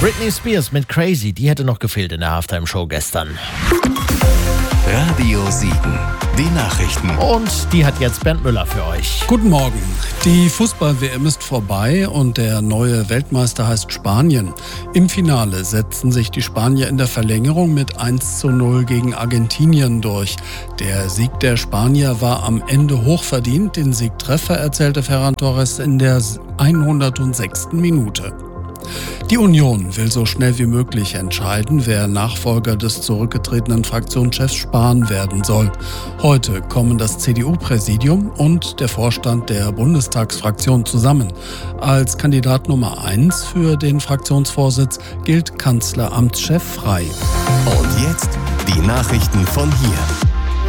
Britney Spears mit Crazy, die hätte noch gefehlt in der Halftime-Show gestern. Radio Siegen, die Nachrichten. Und die hat jetzt Bernd Müller für euch. Guten Morgen. Die Fußball-WM ist vorbei und der neue Weltmeister heißt Spanien. Im Finale setzten sich die Spanier in der Verlängerung mit 1:0 gegen Argentinien durch. Der Sieg der Spanier war am Ende hochverdient. Den Siegtreffer erzählte Ferran Torres in der 106. Minute. Die Union will so schnell wie möglich entscheiden, wer Nachfolger des zurückgetretenen Fraktionschefs Spahn werden soll. Heute kommen das CDU-Präsidium und der Vorstand der Bundestagsfraktion zusammen. Als Kandidat Nummer 1 für den Fraktionsvorsitz gilt Kanzleramtschef Frey. Und jetzt die Nachrichten von hier.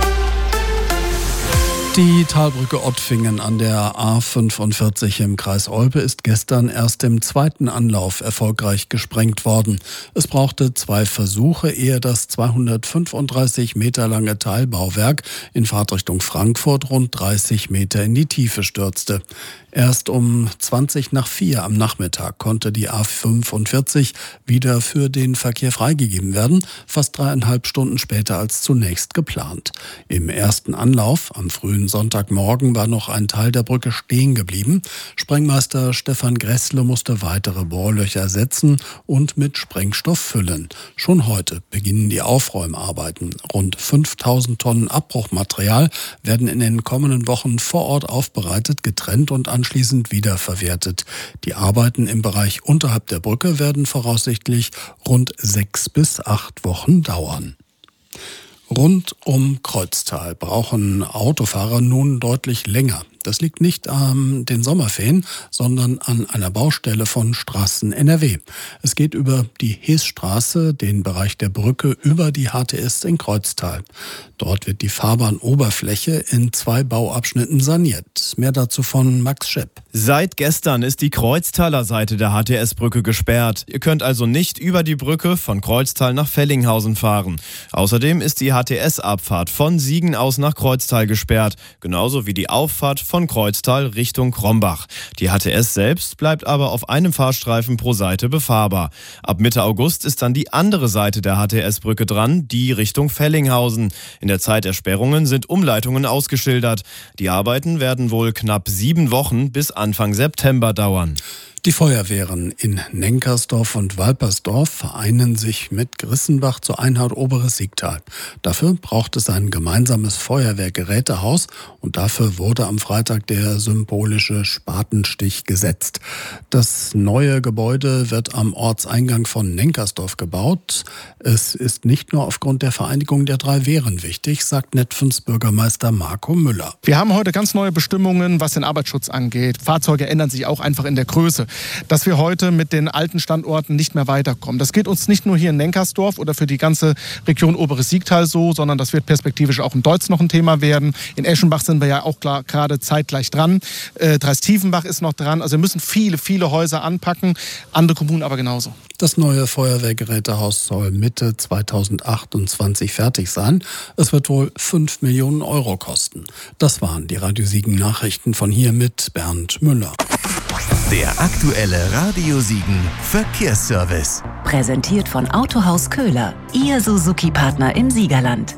Die Talbrücke Ottfingen an der A45 im Kreis Olpe ist gestern erst im zweiten Anlauf erfolgreich gesprengt worden. Es brauchte 2 Versuche, ehe das 235 Meter lange Teilbauwerk in Fahrtrichtung Frankfurt rund 30 Meter in die Tiefe stürzte. Erst um 4:20 am Nachmittag konnte die A45 wieder für den Verkehr freigegeben werden, fast 3,5 Stunden später als zunächst geplant. Im ersten Anlauf am frühen Sonntagmorgen war noch ein Teil der Brücke stehen geblieben. Sprengmeister Stefan Gressle musste weitere Bohrlöcher setzen und mit Sprengstoff füllen. Schon heute beginnen die Aufräumarbeiten. Rund 5.000 Tonnen Abbruchmaterial werden in den kommenden Wochen vor Ort aufbereitet, getrennt und anschließend wiederverwertet. Die Arbeiten im Bereich unterhalb der Brücke werden voraussichtlich rund 6 bis 8 Wochen dauern. Rund um Kreuztal brauchen Autofahrer nun deutlich länger. Das liegt nicht an den Sommerferien, sondern an einer Baustelle von Straßen NRW. Es geht über die Heesstraße, den Bereich der Brücke über die HTS in Kreuztal. Dort wird die Fahrbahnoberfläche in 2 Bauabschnitten saniert. Mehr dazu von Max Schepp. Seit gestern ist die Kreuztaler Seite der HTS-Brücke gesperrt. Ihr könnt also nicht über die Brücke von Kreuztal nach Fellinghausen fahren. Außerdem ist die HTS-Abfahrt von Siegen aus nach Kreuztal gesperrt, genauso wie die Auffahrt von Kreuztal Richtung Krombach. Die HTS selbst bleibt aber auf einem Fahrstreifen pro Seite befahrbar. Ab Mitte August ist dann die andere Seite der HTS-Brücke dran, die Richtung Fellinghausen. In der Zeit der Sperrungen sind Umleitungen ausgeschildert. Die Arbeiten werden wohl knapp 7 Wochen bis Anfang September dauern. Die Feuerwehren in Nenkersdorf und Walpersdorf vereinen sich mit Grissenbach zur Einheit Oberes Siegtal. Dafür braucht es ein gemeinsames Feuerwehrgerätehaus und dafür wurde am Freitag der symbolische Spatenstich gesetzt. Das neue Gebäude wird am Ortseingang von Nenkersdorf gebaut. Es ist nicht nur aufgrund der Vereinigung der 3 Wehren wichtig, sagt Netfens Bürgermeister Marco Müller. Wir haben heute ganz neue Bestimmungen, was den Arbeitsschutz angeht. Fahrzeuge ändern sich auch einfach in der Größe. Dass wir heute mit den alten Standorten nicht mehr weiterkommen. Das geht uns nicht nur hier in Nenkersdorf oder für die ganze Region Oberes Siegtal so, sondern das wird perspektivisch auch in Deutz noch ein Thema werden. In Eschenbach sind wir ja auch gerade zeitgleich dran. Dreistiefenbach ist noch dran. Also wir müssen viele, viele Häuser anpacken, andere Kommunen aber genauso. Das neue Feuerwehrgerätehaus soll Mitte 2028 fertig sein. Es wird wohl 5 Millionen Euro kosten. Das waren die Radio Siegen Nachrichten von hier mit Bernd Müller. Der aktuelle Radio Siegen Verkehrsservice. Präsentiert von Autohaus Köhler, Ihr Suzuki-Partner im Siegerland.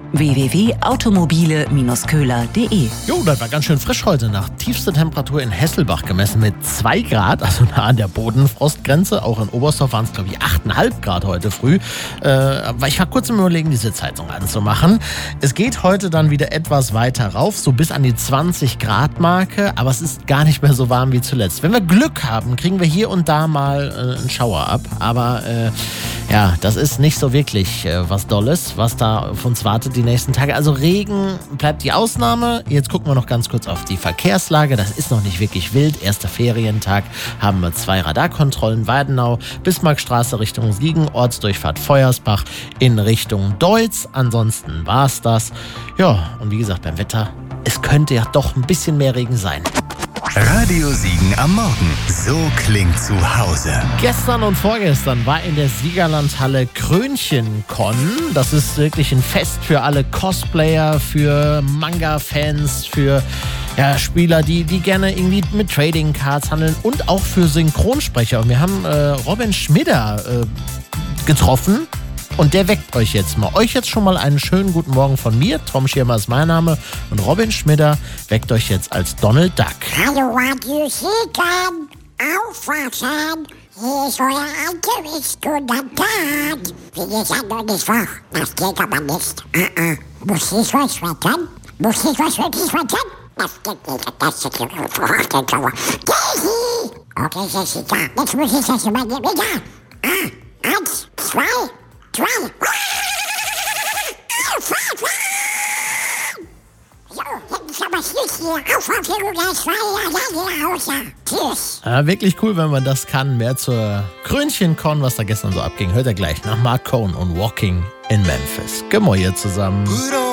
www.automobile-köhler.de. Jo, das war ganz schön frisch heute Nacht. Tiefste Temperatur in Hesselbach gemessen mit 2 Grad, also nah an der Bodenfrostgrenze. Auch in Oberstdorf waren es, glaube ich, 8,5 Grad heute früh. Aber ich war kurz im Überlegen, diese Zeitung anzumachen. Es geht heute dann wieder etwas weiter rauf, so bis an die 20 Grad Marke. Aber es ist gar nicht mehr so warm wie zuletzt. Wenn wir Glück haben, kriegen wir hier und da mal einen Schauer ab. Aber ja, das ist nicht so wirklich was Dolles, was da auf uns wartet die nächsten Tage. Also Regen bleibt die Ausnahme. Jetzt gucken wir noch ganz kurz auf die Verkehrslage. Das ist noch nicht wirklich wild. Erster Ferientag haben wir 2 Radarkontrollen. Weidenau, Bismarckstraße Richtung Siegen, Ortsdurchfahrt Feuersbach in Richtung Deutz. Ansonsten war's das. Ja, und wie gesagt, beim Wetter, es könnte ja doch ein bisschen mehr Regen sein. Radio Siegen am Morgen. So klingt zu Hause. Gestern und vorgestern war in der Siegerlandhalle Krönchencon. Das ist wirklich ein Fest für alle Cosplayer, für Manga-Fans, für Ja, Spieler, die gerne irgendwie mit Trading Cards handeln und auch für Synchronsprecher. Und wir haben Robin Schmidder getroffen und der weckt euch jetzt mal. Euch jetzt schon mal einen schönen guten Morgen von mir. Tom Schirmer ist mein Name und Robin Schmidder weckt euch jetzt als Donald Duck. Hallo Radio Siegen, aufwachen, hier ist euer Angewichtstunder Tag. Wie ist ja noch nicht wach, das geht aber nicht. Muss ich was wetten? Muss ich was wirklich wetten? Das geht nicht, das ist ja verachtet. Daisy! Okay, Jessica, jetzt muss ich das übernehmen. Ja. 1, 2, 3. So, jetzt ist aber Schluss hier. Aufwachen, das war ja außer. Tschüss. Ja, wirklich cool, wenn man das kann. Mehr zur Krönchenkon, was da gestern so abging, hört ihr gleich nach Mark Cohn und Walking in Memphis. Gemäuer zusammen.